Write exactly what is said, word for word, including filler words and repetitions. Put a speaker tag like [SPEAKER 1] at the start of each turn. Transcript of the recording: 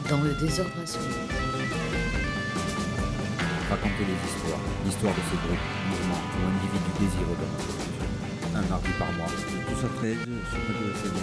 [SPEAKER 1] Dans le désordre absolu.
[SPEAKER 2] Raconter les histoires, l'histoire de ces groupes, mouvements ou individus désireux de reconstruction. Un mardi par mois.
[SPEAKER 3] Tous à treize sur Radio S M.